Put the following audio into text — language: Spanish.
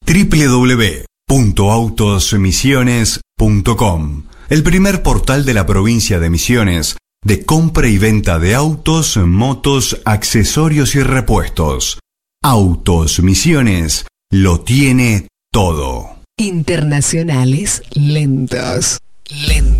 www.autosmisiones.com, el primer portal de la provincia de Misiones de compra y venta de autos, motos, accesorios y repuestos. Autos Misiones lo tiene todo. Internacionales lentos.